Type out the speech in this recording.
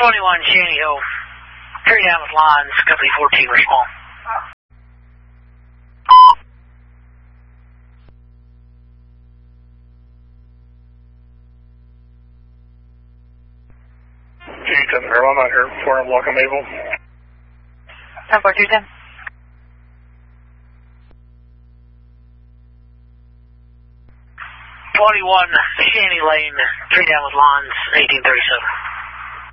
Shanty Hill, tree down with lines, company 14 respond. G10 Harold, I'm out here for him, Welcome Able. 10-4-2-10. 21 Shanty Lane, tree down with lines, 1837.